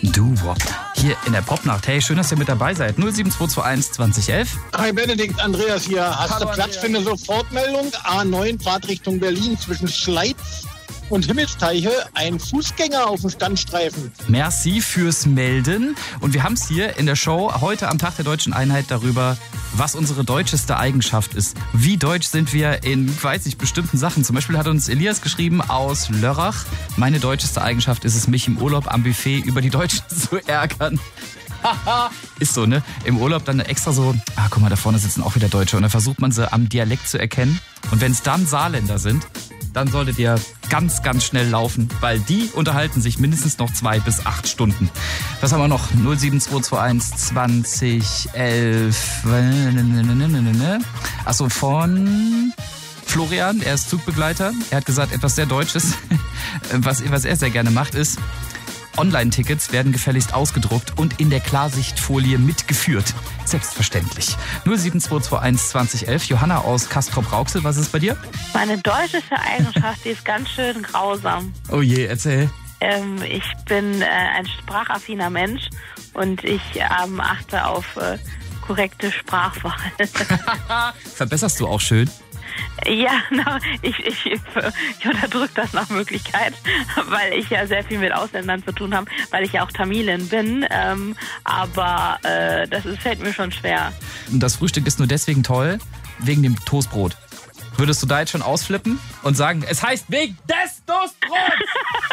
Doo-Wop. Hier in der Popnacht. Hey, schön, dass ihr mit dabei seid. 07221 2011. Hi Benedikt, Andreas hier. Hast du Platz für eine Sofortmeldung? A9 Fahrtrichtung Berlin zwischen Schleiz und Himmelsteiche. Ein Fußgänger auf dem Standstreifen. Merci fürs Melden. Und wir haben es hier in der Show heute am Tag der Deutschen Einheit darüber, was unsere deutscheste Eigenschaft ist. Wie deutsch sind wir in, weiß ich, bestimmten Sachen. Zum Beispiel hat uns Elias geschrieben aus Lörrach. Meine deutscheste Eigenschaft ist es, mich im Urlaub am Buffet über die Deutschen zu ärgern. Ist so, ne? Im Urlaub dann extra so, guck mal, da vorne sitzen auch wieder Deutsche. Und dann versucht man sie am Dialekt zu erkennen. Und wenn es dann Saarländer sind, dann solltet ihr ganz, ganz schnell laufen, weil die unterhalten sich mindestens noch 2 bis 8 Stunden. Was haben wir noch? 07221 2011. Achso, von Florian, er ist Zugbegleiter. Er hat gesagt, etwas sehr Deutsches, was er sehr gerne macht, ist: Online-Tickets werden gefälligst ausgedruckt und in der Klarsichtfolie mitgeführt. Selbstverständlich. 07221 2011. Johanna aus Castrop-Rauxel, was ist bei dir? Meine deutscheste Eigenschaft, die ist ganz schön grausam. Oh je, erzähl. Ich bin ein sprachaffiner Mensch und ich achte auf korrekte Sprachwahl. Verbesserst du auch schön? Ja, ich unterdrücke das nach Möglichkeit, weil ich ja sehr viel mit Ausländern zu tun habe, weil ich ja auch Tamilin bin, aber fällt mir schon schwer. Das Frühstück ist nur deswegen toll, wegen dem Toastbrot. Würdest du da jetzt schon ausflippen und sagen, es heißt wegen des Toastbrots?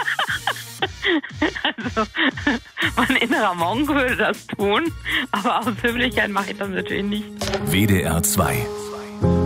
Also, mein innerer Monk würde das tun, aber aus Höflichkeit mache ich das natürlich nicht. WDR 2